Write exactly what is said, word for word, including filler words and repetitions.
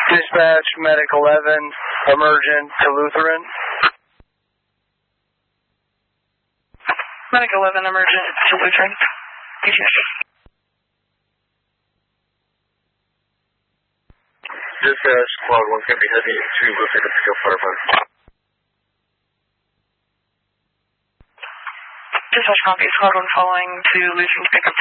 Dispatch, Medic eleven, emergent to Lutheran. Medic eleven, emergent to Lutheran. P T S D. Dispatch, Squad one can be heading to Lutheran to pick up firefighter. Dispatch copy, Squad one following to Lutheran to pick up